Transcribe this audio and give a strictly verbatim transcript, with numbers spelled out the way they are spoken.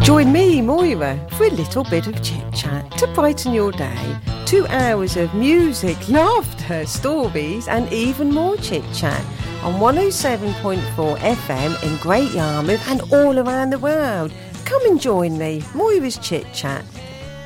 Join me, Moira, for a little bit of chit-chat to brighten your day. Two hours of music, laughter, stories and even more chit-chat on one oh seven point four F M in Great Yarmouth and all around the world. Come and join me, Moira's Chit Chat,